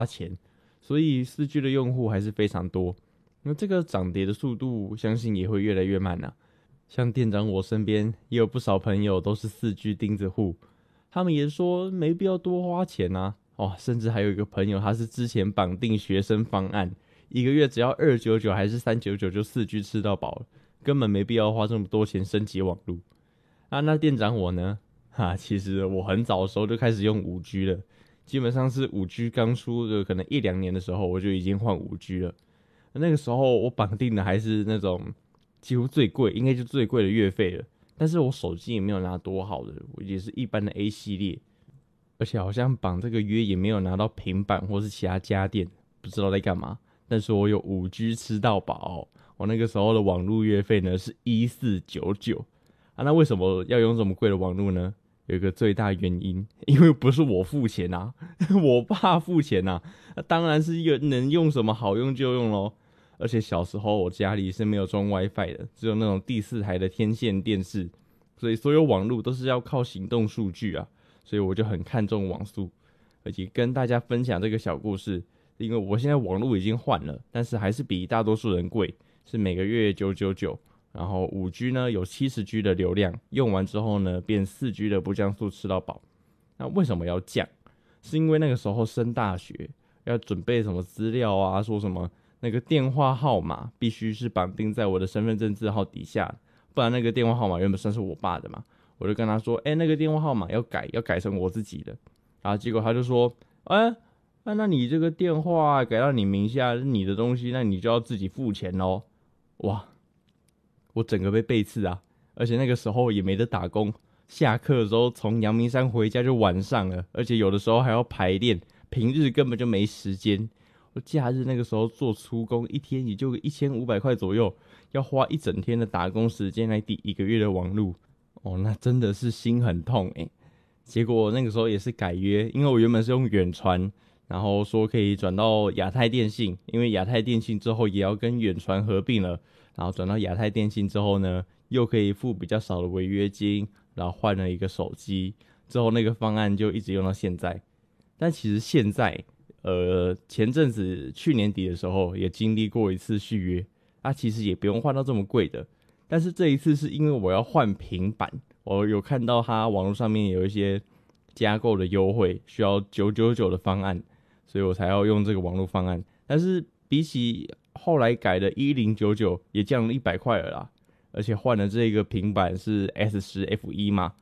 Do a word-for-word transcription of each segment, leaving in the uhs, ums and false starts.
钱，所以四 G 的用户还是非常多。那这个涨跌的速度，相信也会越来越慢啊。像店长我身边也有不少朋友都是四 G 钉子户，他们也说没必要多花钱啊。哦，甚至还有一个朋友，他是之前绑定学生方案，一个月只要二九九还是三九九就四 G 吃到饱了，根本没必要花这么多钱升级网路。啊，那店长我呢？哈，其实我很早的时候就开始用五 G 了，基本上是五 G 刚出的可能一两年的时候，我就已经换五 G 了。那个时候我绑定的还是那种几乎最贵，应该就最贵的月费了。但是我手机也没有拿多好的，我也是一般的 A 系列，而且好像绑这个约也没有拿到平板或是其他家电，不知道在干嘛。但是我有五 G 吃到饱，我那个时候的网路月费呢是一四九九啊。那为什么要用这么贵的网路呢？有一个最大原因，因为不是我付钱啊，我爸付钱啊，那当然是一个能用什么好用就用咯。而且小时候我家里是没有装 WiFi 的，只有那种第四台的天线电视，所以所有网路都是要靠行动数据啊，所以我就很看重网速。而且跟大家分享这个小故事，因为我现在网路已经换了，但是还是比大多数人贵，是每个月九九九。然后 五 G 呢有 七十 G 的流量，用完之后呢变 四 G 的不降速吃到饱。那为什么要降？是因为那个时候升大学要准备什么资料啊，说什么那个电话号码必须是绑定在我的身份证字号底下，不然那个电话号码原本算是我爸的嘛。我就跟他说，哎、欸，那个电话号码要改，要改成我自己的。然后结果他就说，哎、欸，啊，那你这个电话改到你名下是你的东西，那你就要自己付钱咯。哇！我整个被背刺啊！而且那个时候也没得打工，下课的时候从阳明山回家就晚上了，而且有的时候还要排练，平日根本就没时间。我假日那个时候做粗工，一天也就一千五百块左右，要花一整天的打工时间来抵一个月的网路，哦，那真的是心很痛诶、欸。结果那个时候也是改约，因为我原本是用远传，然后说可以转到亚太电信，因为亚太电信之后也要跟远传合并了。然后转到亚太电信之后呢，又可以付比较少的违约金，然后换了一个手机，之后那个方案就一直用到现在。但其实现在，呃，前阵子去年底的时候也经历过一次续约，啊，其实也不用换到这么贵的。但是这一次是因为我要换平板，我有看到它网络上面有一些加购的优惠，需要九九九的方案，所以我才要用这个网络方案。但是比起后来改的一零九九也降了一百块了啦，而且换了这个平板是 S 十 F 一 嘛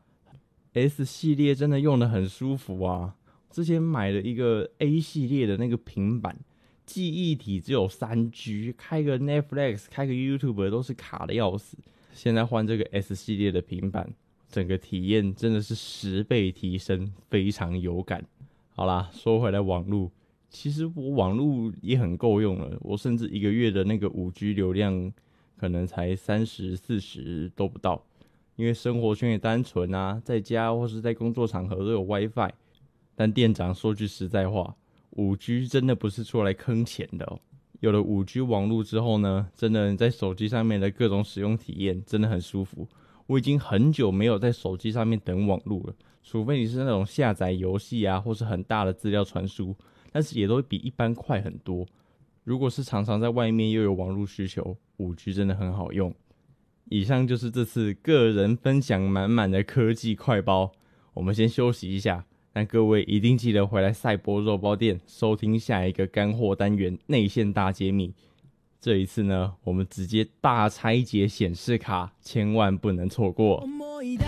，S 系列真的用得很舒服啊。之前买了一个 A 系列的那个平板，记忆体只有 三 G， 开个 Netflix 开个 YouTube 都是卡的要死。现在换这个 S 系列的平板，整个体验真的是十倍提升，非常有感。好啦，说回来网路，其实我网路也很够用了，我甚至一个月的那个 五 G 流量可能才三十、四十都不到，因为生活圈也单纯啊，在家或是在工作场合都有 WiFi。但店长说句实在话， 五 G 真的不是出来坑钱的哦。有了 五 G 网路之后呢，真的在手机上面的各种使用体验真的很舒服。我已经很久没有在手机上面等网路了，除非你是那种下载游戏啊，或是很大的资料传输，但是也都比一般快很多。如果是常常在外面又有网络需求， 五 G 真的很好用。以上就是这次个人分享满满的科技快包，我们先休息一下，但各位一定记得回来赛博肉包店收听下一个干货单元内线大揭秘。这一次呢，我们直接大拆解显示卡，千万不能错过。